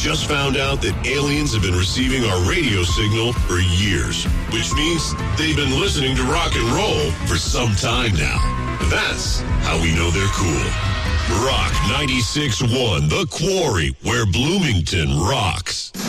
just found out that aliens have been receiving our radio signal for years, which means they've been listening to rock and roll for some time now. That's how we know they're cool. Rock 96.1, The Quarry, where Bloomington rocks.